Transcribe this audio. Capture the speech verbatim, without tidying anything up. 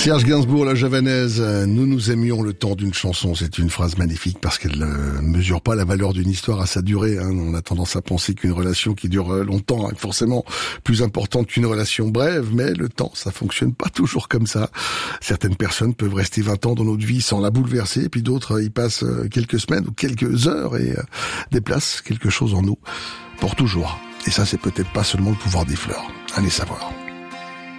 Serge Gainsbourg, la javanaise, nous nous aimions le temps d'une chanson. C'est une phrase magnifique parce qu'elle ne mesure pas la valeur d'une histoire à sa durée. Hein. On a tendance à penser qu'une relation qui dure longtemps est forcément plus importante qu'une relation brève, mais le temps, ça fonctionne pas toujours comme ça. Certaines personnes peuvent rester vingt ans dans notre vie sans la bouleverser, et puis d'autres y passent quelques semaines ou quelques heures et déplacent quelque chose en nous pour toujours. Et ça, c'est peut-être pas seulement le pouvoir des fleurs. Allez savoir.